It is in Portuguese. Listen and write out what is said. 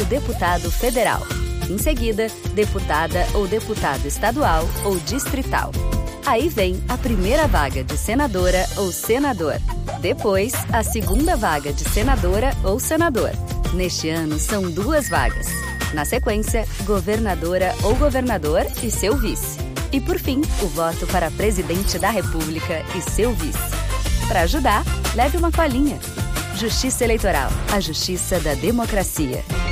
deputado federal. Em seguida, deputada ou deputado estadual ou distrital. Aí vem a primeira vaga de senadora ou senador. Depois, a segunda vaga de senadora ou senador. Neste ano, são 2 vagas. Na sequência, governadora ou governador e seu vice. E, por fim, o voto para presidente da República e seu vice. Para ajudar, leve uma colinha. Justiça Eleitoral, a justiça da democracia.